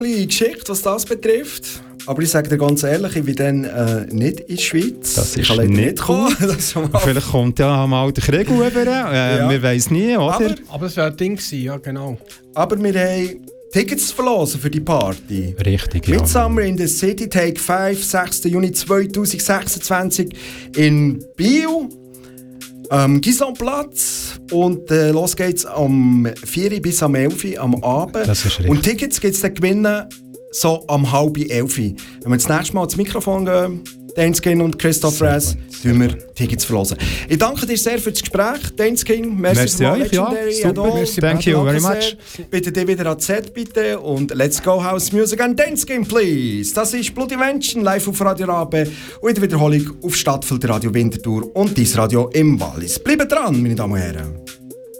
Geschichte, was das betrifft. Aber ich sage dir ganz ehrlich, ich bin dann nicht in der Schweiz. Das ich ist kann leider nicht kommen. Vielleicht kommt ja mal der Krieg rüber. Ja. Wir weiss nie, oder? Aber es wäre ein Ding gewesen, ja genau. Aber wir haben Tickets verlosen für die Party. Richtig, ja. Midsummer in the City, Take 5, 6. Juni 2026 in Biel. Gisonplatz. Und los geht's am 4 bis am 11 am Abend. Das ist richtig. Und Tickets gibt es dann gewinnen so am 10:30. Wenn wir das nächste Mal ans Mikrofon gehen, Dainskin und Christoph Rez, tun wir Tickets verlosen. Ich danke dir sehr für das Gespräch, Dainskin. Merci euch, ja. Super, thank you very much. Bitte dir wieder an die Set, bitte. Und let's go House Music and Dainskin, please. Das ist Bloody Menschen, live auf Radio Rabe und in der Wiederholung auf Stadtfilter Radio Winterthur und dies Radio im Wallis. Bleibt dran, meine Damen und Herren.